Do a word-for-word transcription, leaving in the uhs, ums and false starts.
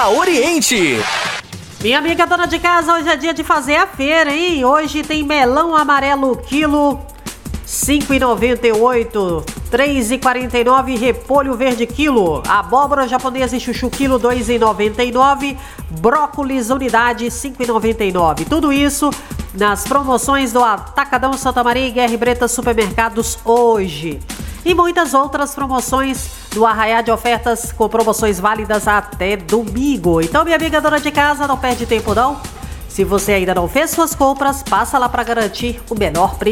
Dia Oriente. Minha amiga dona de casa, hoje é dia de fazer a feira, hein? Hoje tem melão amarelo quilo cinco reais e noventa e oito centavos, três reais e quarenta e nove centavos, repolho verde quilo, abóbora japonesa e chuchu quilo dois reais e noventa e nove centavos, brócolis unidade cinco reais e noventa e nove centavos. Tudo isso nas promoções do Atacadão Santa Maria e Guerra Breta Supermercados hoje. E muitas outras promoções do Arraiá de Ofertas com promoções válidas até domingo. Então, minha amiga dona de casa, não perde tempo não. Se você ainda não fez suas compras, passa lá para garantir o menor preço.